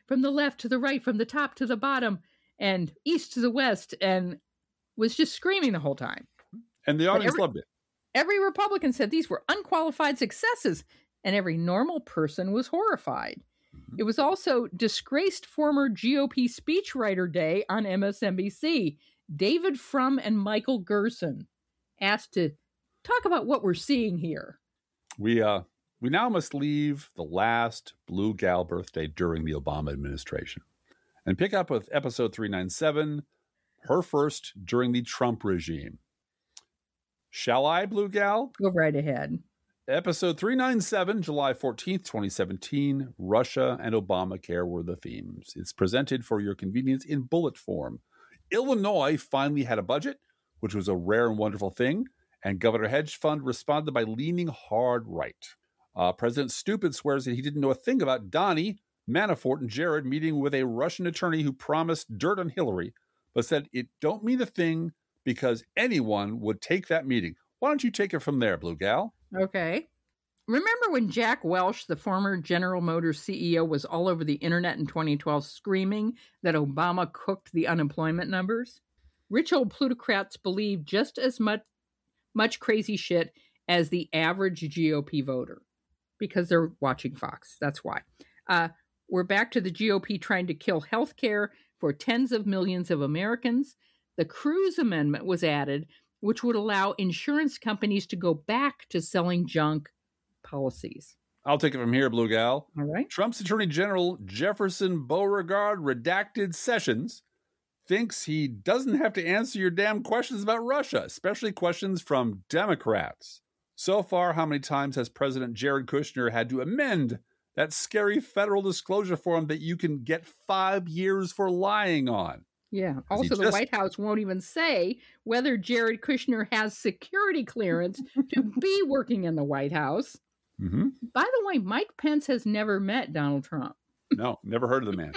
from the left to the right, from the top to the bottom, and east to the west, and was just screaming the whole time. And the audience loved it. Every Republican said these were unqualified successes, and every normal person was horrified. It was also disgraced former GOP speechwriter day on MSNBC. David Frum and Michael Gerson asked to talk about what we're seeing here. We now must leave the last Blue Gal birthday during the Obama administration and pick up with episode 397, her first during the Trump regime. Shall I, Blue Gal? Go right ahead. Episode 397, July 14th, 2017, Russia and Obamacare were the themes. It's presented for your convenience in bullet form. Illinois finally had a budget, which was a rare and wonderful thing, and Governor Hedge Fund responded by leaning hard right. President Stupid swears that he didn't know a thing about Donnie, Manafort, and Jared meeting with a Russian attorney who promised dirt on Hillary, but said it don't mean a thing because anyone would take that meeting. Why don't you take it from there, Blue Gal? Okay. Remember when Jack Welch, the former General Motors CEO, was all over the internet in 2012 screaming that Obama cooked the unemployment numbers? Rich old plutocrats believe just as much crazy shit as the average GOP voter because they're watching Fox. That's why. We're back to the GOP trying to kill health care for tens of millions of Americans. The Cruz Amendment was added, which would allow insurance companies to go back to selling junk policies. I'll take it from here, Blue Gal. All right. Trump's Attorney General Jefferson Beauregard Redacted Sessions thinks he doesn't have to answer your damn questions about Russia, especially questions from Democrats. So far, how many times has President Jared Kushner had to amend that scary federal disclosure form that you can get 5 years for lying on? Yeah. Also, the White House won't even say whether Jared Kushner has security clearance to be working in the White House. Mm-hmm. By the way, Mike Pence has never met Donald Trump. No, never heard of the man.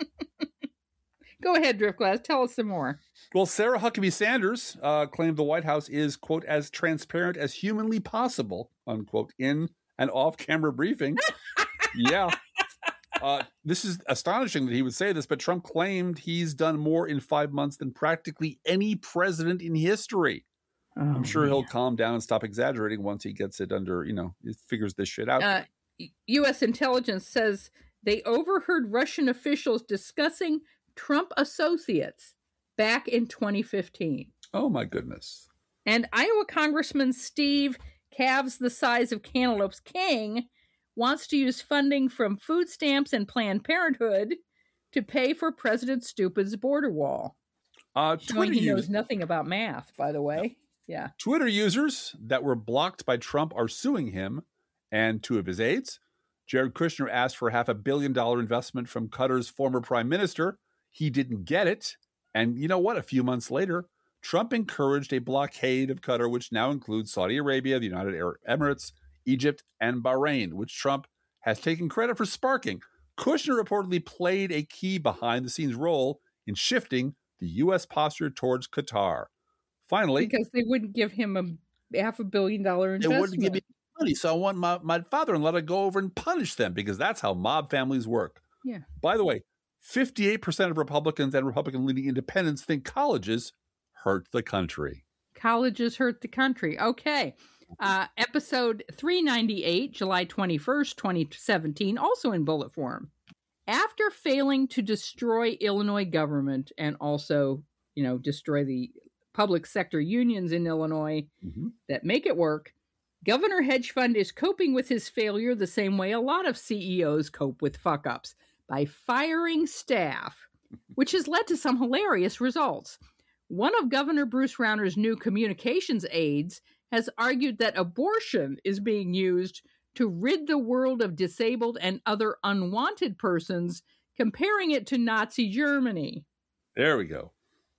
Go ahead, Driftglass. Tell us some more. Well, Sarah Huckabee Sanders claimed the White House is, quote, as transparent as humanly possible, unquote, in an off-camera briefing. Yeah. This is astonishing that he would say this, but Trump claimed he's done more in 5 months than practically any president in history. I'm sure he'll calm down and stop exaggerating once he gets it under, he figures this shit out. U.S. intelligence says they overheard Russian officials discussing Trump associates back in 2015. Oh, my goodness. And Iowa Congressman Steve Calves the Size of Cantaloupes King wants to use funding from food stamps and Planned Parenthood to pay for President Stupid's border wall. Showing he knows nothing about math, by the way. Yeah. Twitter users that were blocked by Trump are suing him and 2 of his aides. Jared Kushner asked for $500 million investment from Qatar's former prime minister. He didn't get it. And you know what? A few months later, Trump encouraged a blockade of Qatar, which now includes Saudi Arabia, the United Arab Emirates, Egypt, and Bahrain, which Trump has taken credit for sparking. Kushner reportedly played a key behind-the-scenes role in shifting the U.S. posture towards Qatar. Finally, because they wouldn't give him a $500 million investment. They wouldn't give me money, so I want my father-in-law to go over and punish them because that's how mob families work. Yeah. By the way, 58% of Republicans and Republican-leaning independents think colleges hurt the country. Colleges hurt the country. Okay. Episode 398, July 21st, 2017, also in bullet form. After failing to destroy Illinois government and also, destroy the public sector unions in Illinois that make it work, Governor Hedge Fund is coping with his failure the same way a lot of CEOs cope with fuck-ups, by firing staff, which has led to some hilarious results. One of Governor Bruce Rauner's new communications aides has argued that abortion is being used to rid the world of disabled and other unwanted persons, comparing it to Nazi Germany. There we go.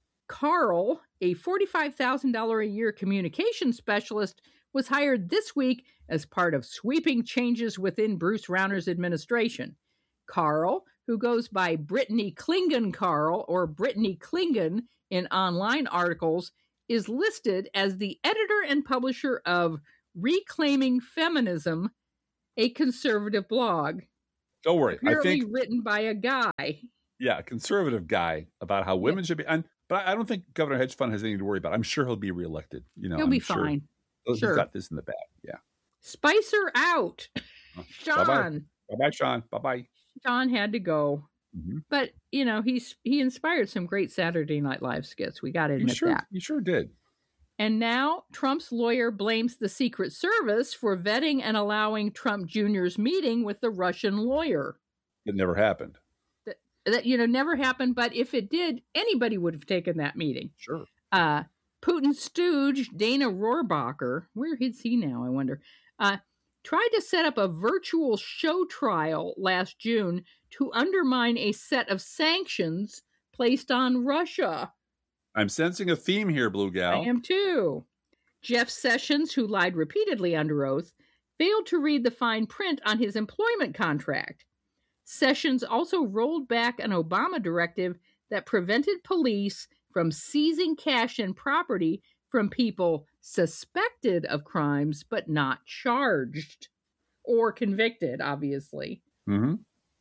Carl, a $45,000 a year communications specialist, was hired this week as part of sweeping changes within Bruce Rauner's administration. Carl, who goes by Brittany Klingon Carl or Brittany Klingon in online articles, is listed as the editor and publisher of Reclaiming Feminism, a conservative blog. Don't worry. Apparently I think, written by a guy. yeah, a conservative guy about how women should be. But I don't think Governor Hedge Fund has anything to worry about. I'm sure he'll be reelected. He'll I'm be sure fine. he's Sure. got this in the bag. Yeah. Spicer out. Sean. Bye-bye, Sean. Bye-bye. Sean had to go. Mm-hmm. But, he inspired some great Saturday Night Live skits. We got to admit that. You sure did. And now Trump's lawyer blames the Secret Service for vetting and allowing Trump Jr.'s meeting with the Russian lawyer. It never happened. That never happened, but if it did, anybody would have taken that meeting. Sure. Putin's stooge, Dana Rohrabacher, where is he now, I wonder, tried to set up a virtual show trial last June to undermine a set of sanctions placed on Russia. I'm sensing a theme here, Blue Gal. I am too. Jeff Sessions, who lied repeatedly under oath, failed to read the fine print on his employment contract. Sessions also rolled back an Obama directive that prevented police from seizing cash and property from people suspected of crimes but not charged or convicted, obviously. Mm-hmm.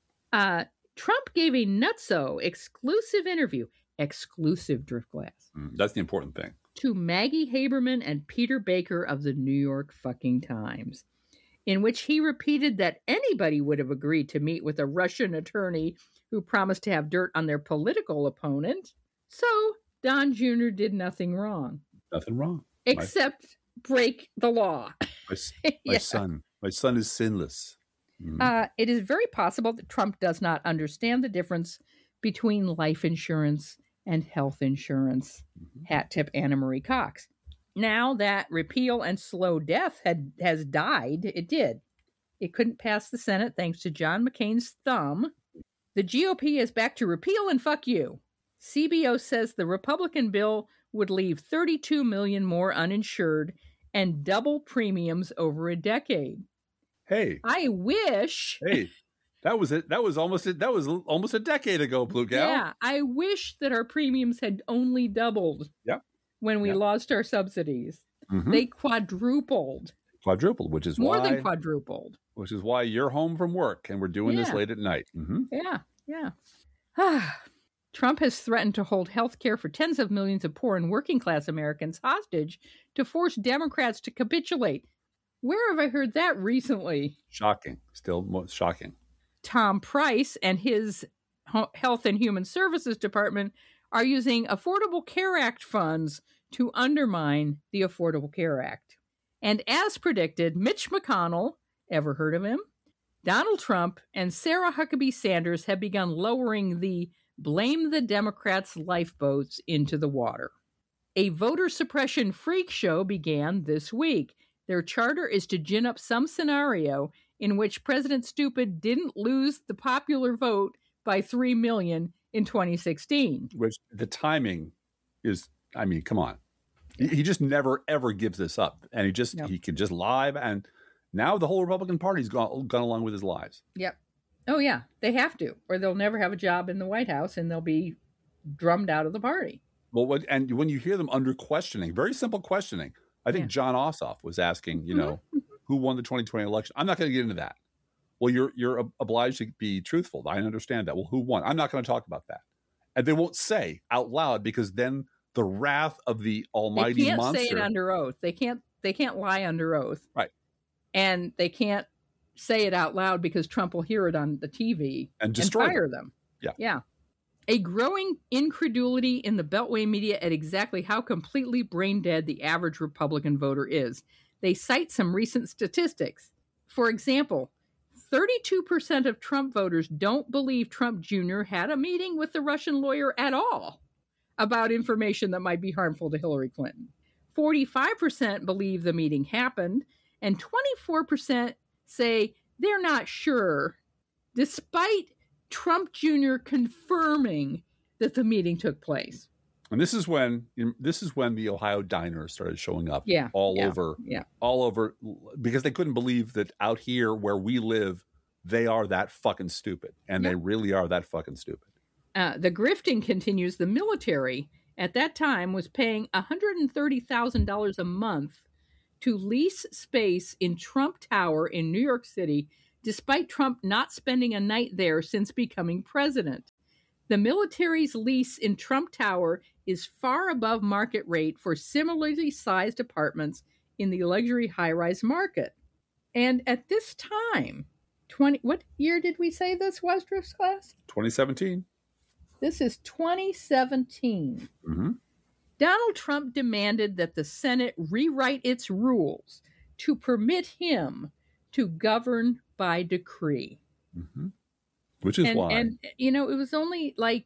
Trump gave a nutso exclusive interview, exclusive Driftglass. That's the important thing. To Maggie Haberman and Peter Baker of the New York fucking Times, in which he repeated that anybody would have agreed to meet with a Russian attorney who promised to have dirt on their political opponent. So Don Jr. did nothing wrong. Nothing wrong. Except break the law. My son is sinless. It is very possible that Trump does not understand the difference between life insurance and health insurance. Hat tip Anna Marie Cox. Now that repeal and slow death has died, it did. It couldn't pass the Senate thanks to John McCain's thumb. The GOP is back to repeal and fuck you. CBO says the Republican bill would leave 32 million more uninsured and double premiums over a decade. Hey. I wish. Hey. That was it. That was almost a decade ago, Blue Gal. Yeah, I wish that our premiums had only doubled. Yep. When we lost our subsidies. They quadrupled. Which is more than quadrupled. Which is why you're home from work and we're doing this late at night. Yeah. Trump has threatened to hold health care for tens of millions of poor and working class Americans hostage to force Democrats to capitulate. Where have I heard that recently? Shocking. Still most shocking. Tom Price and his Health and Human Services Department are using Affordable Care Act funds to undermine the Affordable Care Act. And as predicted, Mitch McConnell, ever heard of him? Donald Trump and Sarah Huckabee Sanders have begun lowering the Blame the Democrats lifeboats into the water. A voter suppression freak show began this week. Their charter is to gin up some scenario in which President Stupid didn't lose the popular vote by 3 million in 2016. Which the timing is, I mean, come on. He just never, ever gives this up. And he can just lie. And now the whole Republican Party's gone along with his lies. Yep. Oh, yeah. They have to, or they'll never have a job in the White House and they'll be drummed out of the party. Well, and when you hear them under questioning, very simple questioning, I think John Ossoff was asking, who won the 2020 election? I'm not going to get into that. Well, you're obliged to be truthful. I understand that. Well, who won? I'm not going to talk about that. And they won't say out loud because then the wrath of the almighty monster. They can't say it under oath. They can't lie under oath. Right. And they can't say it out loud because Trump will hear it on the TV and fire them. Yeah. A growing incredulity in the Beltway media at exactly how completely brain dead the average Republican voter is. They cite some recent statistics. For example, 32% of Trump voters don't believe Trump Jr. had a meeting with the Russian lawyer at all about information that might be harmful to Hillary Clinton. 45% believe the meeting happened, and 24% say they're not sure, despite Trump Jr. confirming that the meeting took place. And this is when the Ohio diners started showing up all over, because they couldn't believe that out here where we live, they are that fucking stupid. And they really are that fucking stupid. The grifting continues. The military at that time was paying $130,000 a month to lease space in Trump Tower in New York City despite Trump not spending a night there since becoming president. The military's lease in Trump Tower is far above market rate for similarly sized apartments in the luxury high-rise market. And at this time, what year did we say this was, Drift's Class? 2017. This is 2017. Mm-hmm. Donald Trump demanded that the Senate rewrite its rules to permit him to govern by decree. Mm-hmm. Which is why. And, it was only like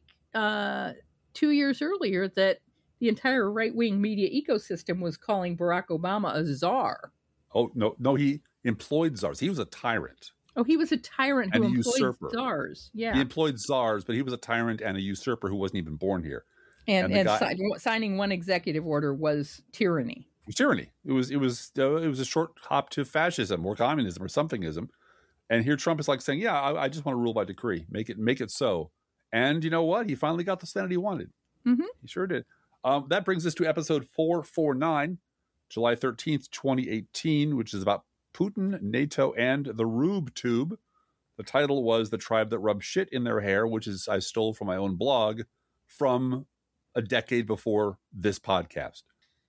2 years earlier that the entire right-wing media ecosystem was calling Barack Obama a czar. Oh, no, he employed czars. He was a tyrant. Oh, he was a tyrant who employed usurper. czars. Yeah. He employed czars, but he was a tyrant and a usurper who wasn't even born here. And signing one executive order was tyranny. It was tyranny. It was a short hop to fascism or communism or somethingism. And here Trump is like saying, yeah, I just want to rule by decree. Make it so. And you know what? He finally got the Senate he wanted. Mm-hmm. He sure did. That brings us to episode 449, July 13th, 2018, which is about Putin, NATO, and the Rube Tube. The title was The Tribe That Rubs Shit in Their Hair, which is I stole from my own blog from a decade before this podcast.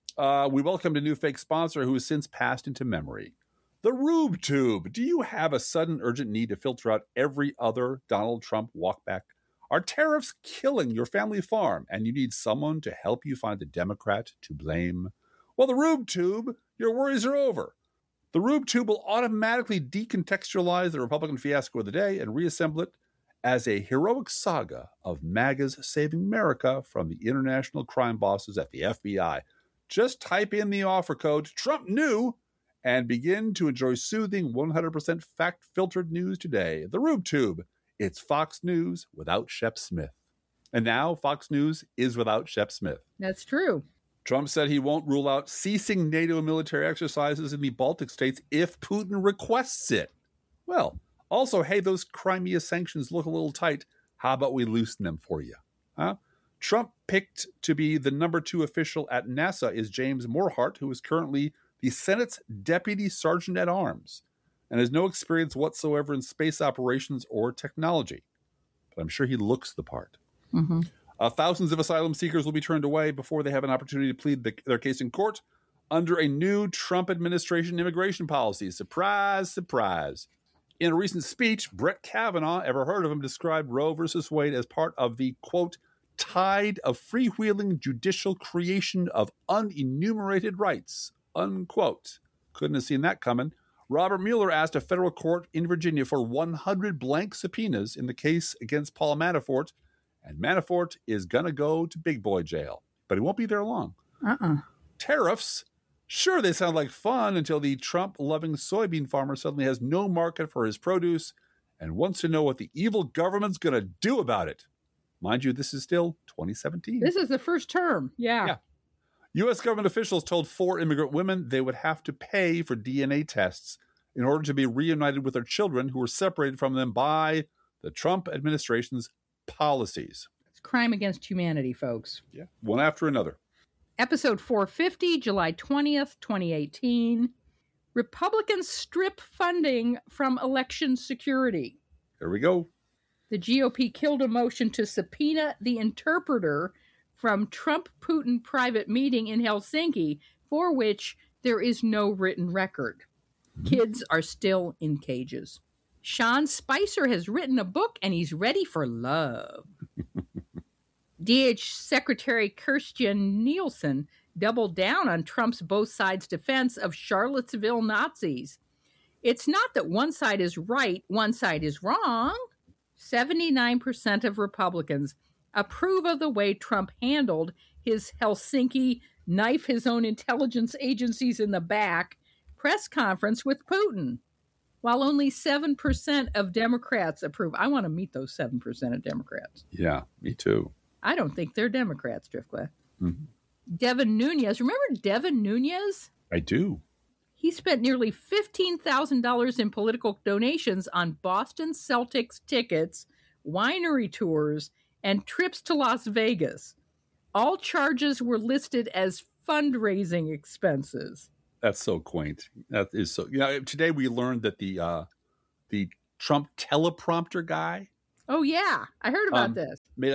We welcomed a new fake sponsor who has since passed into memory. The Rube Tube. Do you have a sudden urgent need to filter out every other Donald Trump walkback? Are tariffs killing your family farm and you need someone to help you find a Democrat to blame? Well, the Rube Tube, your worries are over. The Rube Tube will automatically decontextualize the Republican fiasco of the day and reassemble it as a heroic saga of MAGA's saving America from the international crime bosses at the FBI. Just type in the offer code Trump New and begin to enjoy soothing 100% fact-filtered news today. The Rube Tube. It's Fox News without Shep Smith. And now Fox News is without Shep Smith. That's true. Trump said he won't rule out ceasing NATO military exercises in the Baltic states if Putin requests it. Well, also, hey, those Crimea sanctions look a little tight. How about we loosen them for you? Huh? Trump picked to be the number 2 official at NASA is James Morhart, who is currently the Senate's Deputy Sergeant at Arms and has no experience whatsoever in space operations or technology. But I'm sure he looks the part. Mm-hmm. Thousands of asylum seekers will be turned away before they have an opportunity to plead their case in court under a new Trump administration immigration policy. Surprise, surprise. In a recent speech, Brett Kavanaugh, ever heard of him, described Roe versus Wade as part of the, quote, tide of freewheeling judicial creation of unenumerated rights, unquote. Couldn't have seen that coming. Robert Mueller asked a federal court in Virginia for 100 blank subpoenas in the case against Paul Manafort, and Manafort is going to go to big boy jail, but he won't be there long. Tariffs, sure, they sound like fun until the Trump-loving soybean farmer suddenly has no market for his produce and wants to know what the evil government's going to do about it. Mind you, this is still 2017. This is the first term. Yeah. U.S. government officials told 4 immigrant women they would have to pay for DNA tests in order to be reunited with their children who were separated from them by the Trump administration's policies. It's crime against humanity, folks. Yeah, one after another. Episode 450, July 20th, 2018. Republicans strip funding from election security. There we go. The GOP killed a motion to subpoena the interpreter from Trump-Putin private meeting in Helsinki, for which there is no written record. Kids are still in cages. Sean Spicer has written a book, and he's ready for love. DH Secretary Kirstjen Nielsen doubled down on Trump's both sides' defense of Charlottesville Nazis. It's not that one side is right, one side is wrong. 79% of Republicans approve of the way Trump handled his Helsinki knife his own intelligence agencies in the back press conference with Putin, while only 7% of Democrats approve. I want to meet those 7% of Democrats. Yeah, me too. I don't think they're Democrats, Driftcliff. Mm-hmm. Devin Nunes. Remember Devin Nunes? I do. He spent nearly $15,000 in political donations on Boston Celtics tickets, winery tours, and trips to Las Vegas. All charges were listed as fundraising expenses. That's so quaint. That is so. Yeah. Today we learned that the Trump teleprompter guy. Oh yeah, I heard about this. Made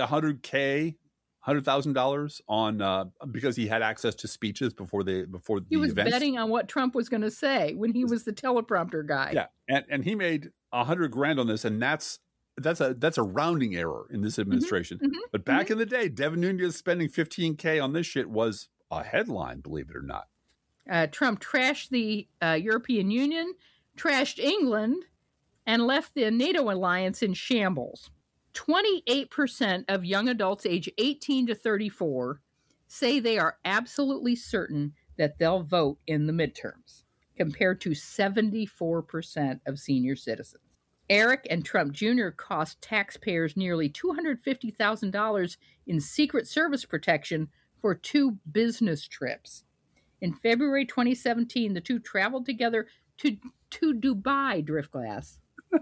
$100,000 on because he had access to speeches before the He was events. betting on what Trump was going to say when he was the teleprompter guy. Yeah, and he made $100,000 on this, and that's a rounding error in this administration. But back in the day, Devin Nunes spending $15,000 on this shit was a headline, believe it or not. Trump trashed the European Union, trashed England, and left the NATO alliance in shambles. 28% of young adults age 18 to 34 say they are absolutely certain that they'll vote in the midterms, compared to 74% of senior citizens. Eric and Trump Jr. cost taxpayers nearly $250,000 in Secret Service protection for 2 business trips. In February 2017, the two traveled together to Dubai, Driftglass.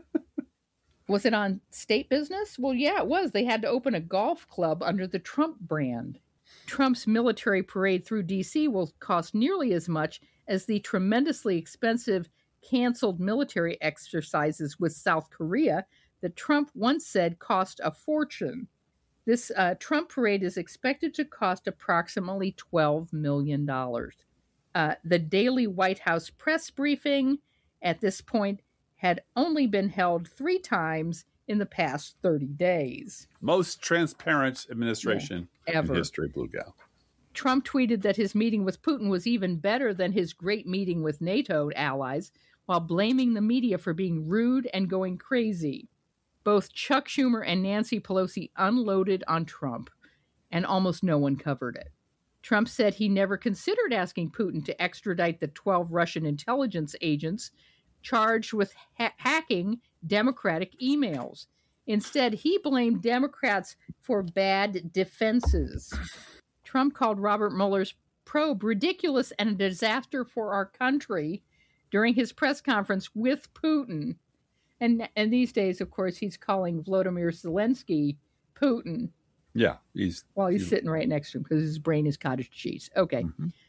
Was it on state business? Well, yeah, it was. They had to open a golf club under the Trump brand. Trump's military parade through D.C. will cost nearly as much as the tremendously expensive canceled military exercises with South Korea that Trump once said cost a fortune. This Trump parade is expected to cost approximately $12 million. The daily White House press briefing at this point had only been held 3 times in the past 30 days. Most transparent administration ever in history, Blue Gal. Trump tweeted that his meeting with Putin was even better than his great meeting with NATO allies, while blaming the media for being rude and going crazy. Both Chuck Schumer and Nancy Pelosi unloaded on Trump, and almost no one covered it. Trump said he never considered asking Putin to extradite the 12 Russian intelligence agents charged with hacking Democratic emails. Instead, he blamed Democrats for bad defenses. Trump called Robert Mueller's probe ridiculous and a disaster for our country during his press conference with Putin. And these days, of course, he's calling Volodymyr Zelensky Putin. Yeah, he's sitting right next to him because his brain is cottage cheese. Okay.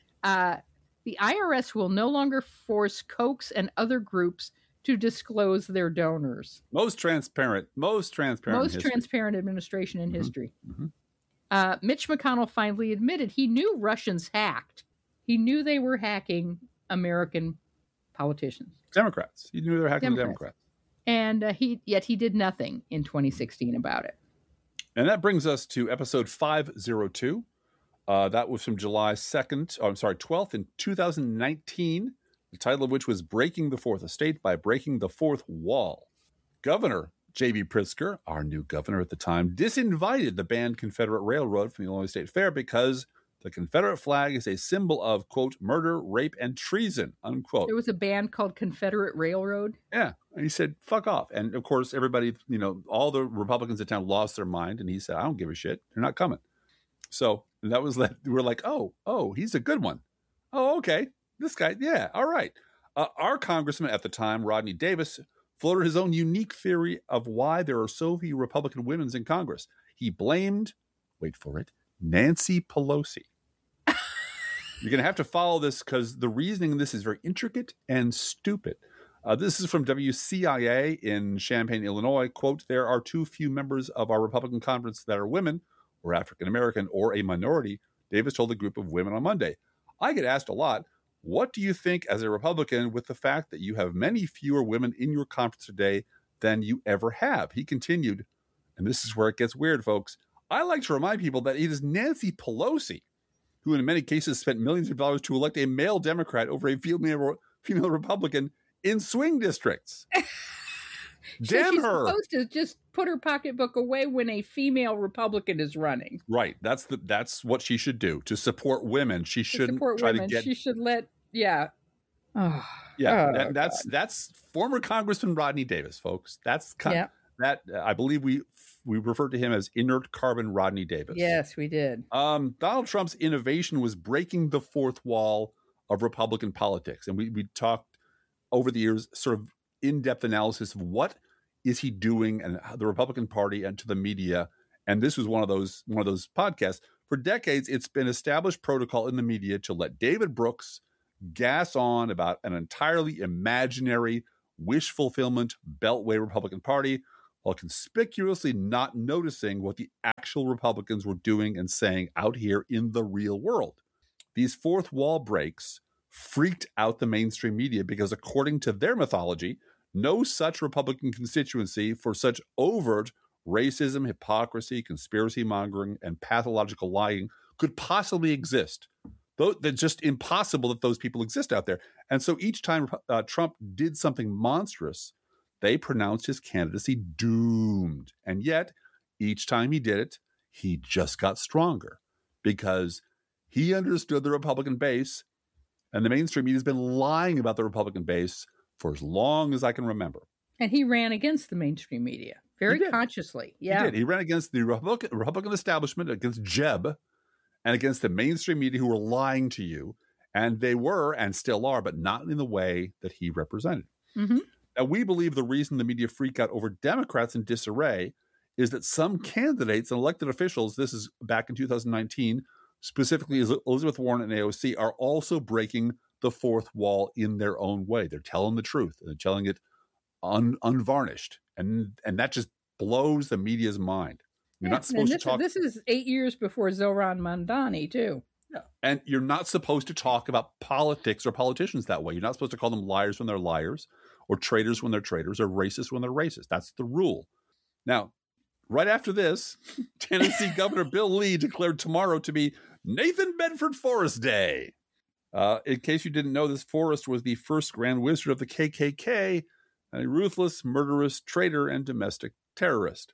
The IRS will no longer force Kochs and other groups to disclose their donors. Most transparent administration in history. Mitch McConnell finally admitted he knew Russians hacked. He knew they were hacking American politicians. Democrats. He knew they were hacking Democrats. And he did nothing in 2016 about it. And that brings us to episode 502. That was from July 12th in 2019, the title of which was Breaking the Fourth Estate by Breaking the Fourth Wall. Governor J.B. Pritzker, our new governor at the time, disinvited the banned Confederate Railroad from the Illinois State Fair because the Confederate flag is a symbol of, quote, murder, rape, and treason, unquote. There was a band called Confederate Railroad? Yeah. And he said, fuck off. And, of course, everybody, all the Republicans in town lost their mind. And he said, I don't give a shit. They're not coming. So that was we're like, oh, he's a good one. Oh, okay. This guy, yeah, all right. Our congressman at the time, Rodney Davis, floated his own unique theory of why there are so few Republican women in Congress. He blamed, wait for it, Nancy Pelosi. You're going to have to follow this because the reasoning in this is very intricate and stupid. This is from WCIA in Champaign, Illinois. Quote, there are too few members of our Republican Conference that are women or African-American or a minority, Davis told a group of women on Monday. I get asked a lot, what do you think as a Republican with the fact that you have many fewer women in your conference today than you ever have? He continued, and this is where it gets weird, folks. I like to remind people that it is Nancy Pelosi who in many cases spent millions of dollars to elect a male Democrat over a female Republican in swing districts. Damn her. She's supposed to just put her pocketbook away when a female Republican is running. Right. That's what she should do. To support women. She shouldn't try to get... She should let... Yeah. Oh, yeah. That's former Congressman Rodney Davis, folks. That I believe we referred to him as inert carbon Rodney Davis. Yes, we did. Donald Trump's innovation was breaking the fourth wall of Republican politics. And we talked over the years sort of in-depth analysis of what is he doing and the Republican Party and to the media. And this was one of those podcasts. For decades, it's been established protocol in the media to let David Brooks gas on about an entirely imaginary wish fulfillment, Beltway Republican Party, while conspicuously not noticing what the actual Republicans were doing and saying out here in the real world. These fourth wall breaks freaked out the mainstream media because, according to their mythology, no such Republican constituency for such overt racism, hypocrisy, conspiracy mongering, and pathological lying could possibly exist. It's just impossible that those people exist out there. And so each time Trump did something monstrous, they pronounced his candidacy doomed. And yet, each time he did it, he just got stronger because he understood the Republican base, and the mainstream media has been lying about the Republican base for as long as I can remember. And he ran against the mainstream media very consciously. Yeah, he did. He ran against the Republican establishment, against Jeb, and against the mainstream media who were lying to you. And they were and still are, but not in the way that he represented. Mm-hmm. Now, we believe the reason the media freak out over Democrats in disarray is that some candidates and elected officials, this is back in 2019, specifically Elizabeth Warren and AOC, are also breaking the fourth wall in their own way. They're telling the truth. They're telling it unvarnished. And that just blows the media's mind. You're not supposed to talk. This is 8 years before Zohran Mamdani, too. Yeah. And you're not supposed to talk about politics or politicians that way. You're not supposed to call them liars when they're liars, or traitors when they're traitors, or racist when they're racist. That's the rule. Now, right after this, Tennessee Governor Bill Lee declared tomorrow to be Nathan Bedford Forrest Day. In case you didn't know, this Forrest was the first Grand Wizard of the KKK, a ruthless, murderous traitor and domestic terrorist.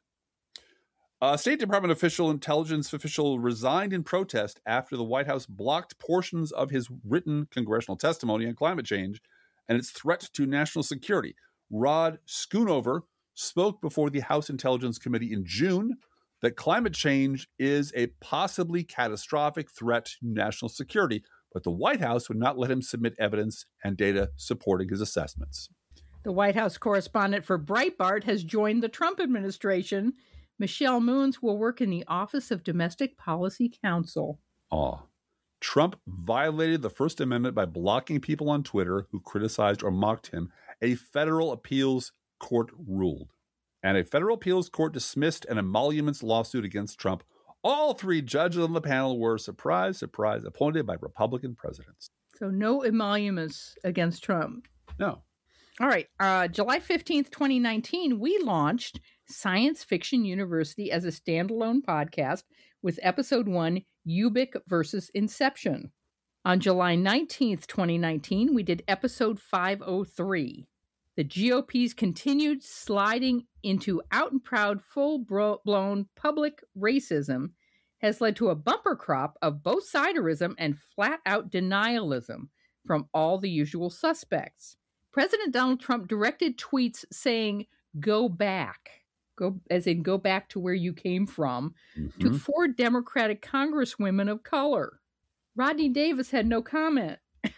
A State Department intelligence official resigned in protest after the White House blocked portions of his written congressional testimony on climate change and its threat to national security. Rod Schoonover spoke before the House Intelligence Committee in June that climate change is a possibly catastrophic threat to national security, but the White House would not let him submit evidence and data supporting his assessments. The White House correspondent for Breitbart has joined the Trump administration. Michelle Moons will work in the Office of Domestic Policy Counsel. Trump violated the First Amendment by blocking people on Twitter who criticized or mocked him, a federal appeals court ruled. And a federal appeals court dismissed an emoluments lawsuit against Trump. All three judges on the panel were, surprise, appointed by Republican presidents. So no emoluments against Trump. No. All right. July 15th, 2019, we launched Science Fiction University as a standalone podcast with episode 1, Ubik versus Inception. On July 19th, 2019, we did episode 503. The GOP's continued sliding into out and proud, full-blown public racism has led to a bumper crop of both siderism and flat-out denialism from all the usual suspects. President Donald Trump directed tweets saying, go back, as in go back to where you came from, to 4 Democratic Congresswomen of color. Rodney Davis had no comment.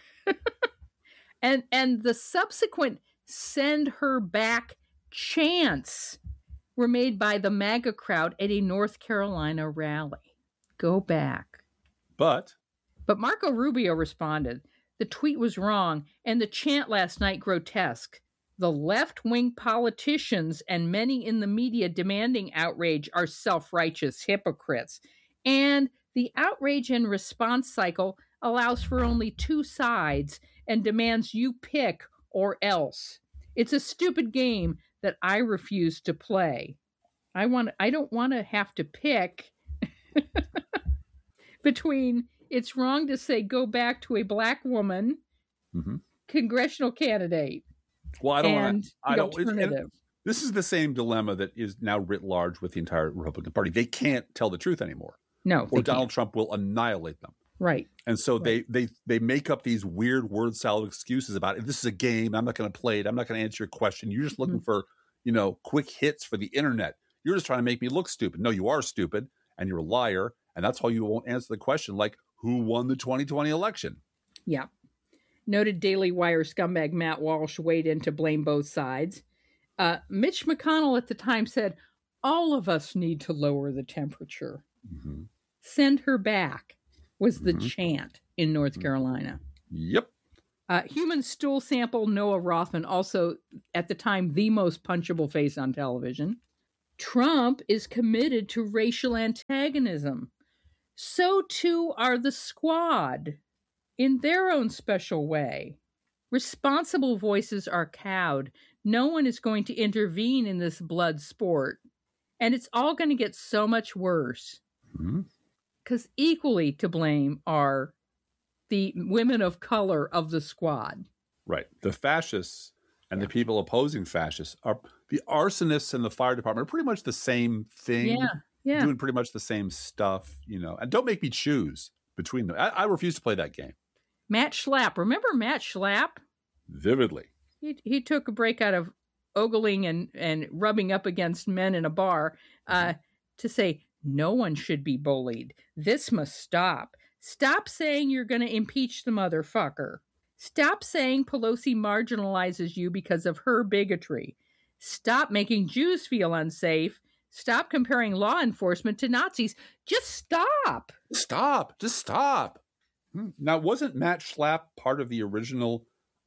and the subsequent send her back chants were made by the MAGA crowd at a North Carolina rally. Go back. But Marco Rubio responded, the tweet was wrong, and the chant last night grotesque. The left-wing politicians and many in the media demanding outrage are self-righteous hypocrites. And the outrage and response cycle allows for only 2 sides and demands you pick or else. It's a stupid game that I refuse to play. I don't want to have to pick between it's wrong to say go back to a black woman congressional candidate. Well, I don't alternative. This is the same dilemma that is now writ large with the entire Republican Party. They can't tell the truth anymore. No, or Donald Trump will annihilate them. Right. And so they make up these weird word salad excuses about it. This is a game. I'm not going to play it. I'm not going to answer your question. You're just looking for, quick hits for the internet. You're just trying to make me look stupid. No, you are stupid and you're a liar. And that's why you won't answer the question like, who won the 2020 election? Yeah. Noted Daily Wire scumbag Matt Walsh weighed in to blame both sides. Mitch McConnell at the time said, all of us need to lower the temperature. Send her back was the chant in North Carolina. Yep. Human stool sample, Noah Rothman, also at the time the most punchable face on television. Trump is committed to racial antagonism. So too are the Squad in their own special way. Responsible voices are cowed. No one is going to intervene in this blood sport. And it's all going to get so much worse. Because equally to blame are the women of color of the Squad. Right. The fascists and the people opposing fascists are the arsonists and the fire department are pretty much the same thing. Yeah. Doing pretty much the same stuff, And don't make me choose between them. I refuse to play that game. Matt Schlapp. Remember Matt Schlapp? Vividly. He took a break out of ogling and rubbing up against men in a bar to say, no one should be bullied. This must stop. Stop saying you're going to impeach the motherfucker. Stop saying Pelosi marginalizes you because of her bigotry. Stop making Jews feel unsafe. Stop comparing law enforcement to Nazis. Just stop. Stop. Just stop. Now, wasn't Matt Schlapp part of the original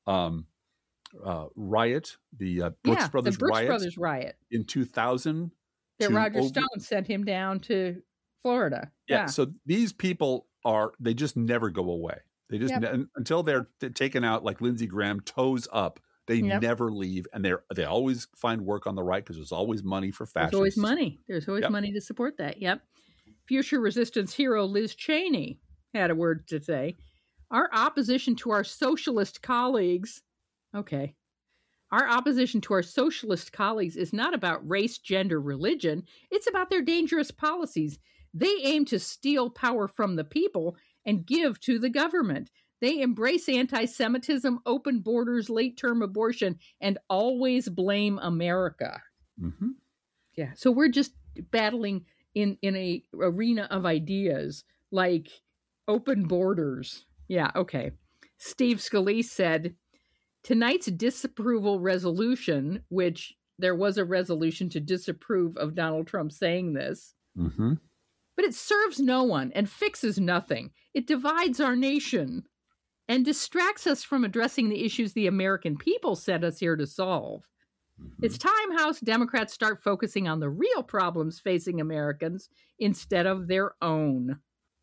riot, the Brooks Brothers riot in 2000? That Roger Stone sent him down to Florida. Yeah. So these people they just never go away. They just until they're taken out like Lindsey Graham, toes up. They never leave, and they always find work on the right because there's always money for fascists. There's always money. There's always money to support that. Yep. Future resistance hero Liz Cheney had a word to say. Our opposition to our socialist colleagues. Okay. Our opposition to our socialist colleagues is not about race, gender, religion. It's about their dangerous policies. They aim to steal power from the people and give to the government. They embrace anti-Semitism, open borders, late-term abortion, and always blame America. Mm-hmm. Yeah. So we're just battling in a arena of ideas like open borders. Yeah. Okay. Steve Scalise said, tonight's disapproval resolution, which there was a resolution to disapprove of Donald Trump saying this, but it serves no one and fixes nothing. It divides our nation and distracts us from addressing the issues the American people sent us here to solve. It's time House Democrats start focusing on the real problems facing Americans instead of their own.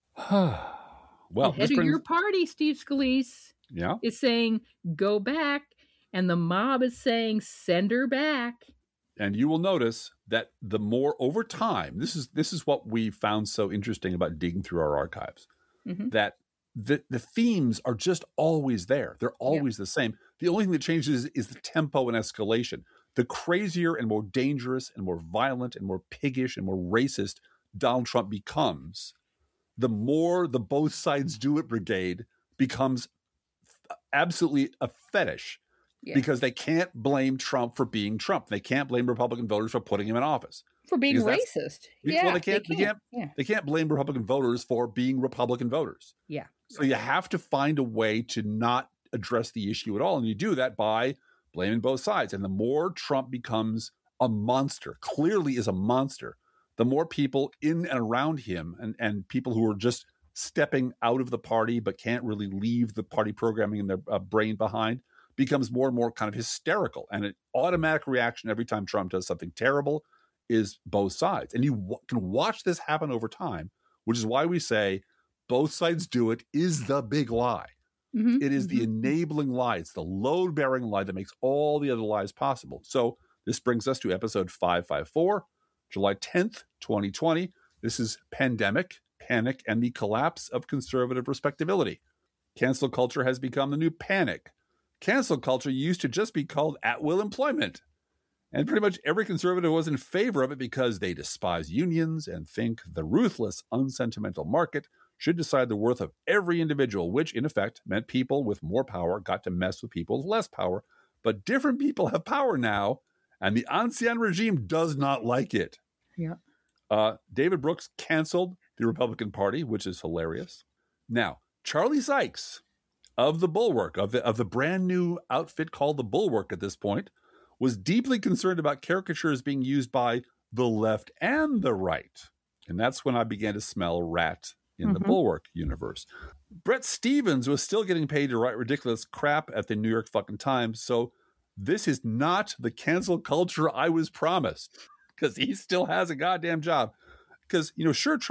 Well, the head of your party, Steve Scalise, is saying, go back. And the mob is saying, send her back. And you will notice that the more over time, this is what we found so interesting about digging through our archives, that the themes are just always there. They're always the same. The only thing that changes is the tempo and escalation. The crazier and more dangerous and more violent and more piggish and more racist Donald Trump becomes, the more the both sides do it brigade becomes absolutely a fetish. Because they can't blame Trump for being Trump. They can't blame Republican voters for putting him in office. For being racist. Well, they can't blame Republican voters for being Republican voters. Yeah. So you have to find a way to not address the issue at all. And you do that by blaming both sides. And the more Trump becomes a monster, clearly is a monster, the more people in and around him and people who are just stepping out of the party but can't really leave the party programming in their brain behind becomes more and more kind of hysterical. And an automatic reaction every time Trump does something terrible is both sides. And you can watch this happen over time, which is why we say both sides do it is the big lie. It is the enabling lie. It's the load-bearing lie that makes all the other lies possible. So this brings us to episode 554, July 10th, 2020. This is Pandemic, Panic, and the Collapse of Conservative Respectability. Cancel culture has become the new panic. Cancel culture used to just be called at-will employment. And pretty much every conservative was in favor of it because they despise unions and think the ruthless, unsentimental market should decide the worth of every individual, which in effect meant people with more power got to mess with people with less power. But different people have power now, and the ancien regime does not like it. Yeah. David Brooks canceled the Republican Party, which is hilarious. Now, Charlie Sykes of the Bulwark, of the brand new outfit called the Bulwark at this point, was deeply concerned about caricatures being used by the left and the right. And that's when I began to smell rat in the Bulwark universe. Bret Stephens was still getting paid to write ridiculous crap at the New York fucking Times. So this is not the cancel culture I was promised, because he still has a goddamn job. Because, sure,